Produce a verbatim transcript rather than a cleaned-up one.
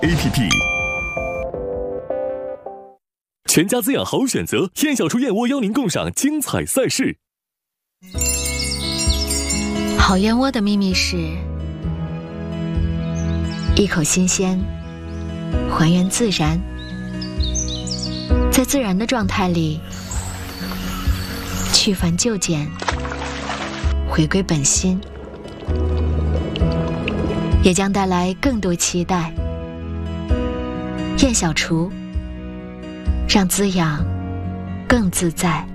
A P P。全家滋养好选择，燕小厨燕窝邀您共赏精彩赛事。 好燕窝的秘密是一口新鲜，还原自然，在自然的状态里去繁就简，回归本心，也将带来更多期待。燕小厨，让滋养更自在。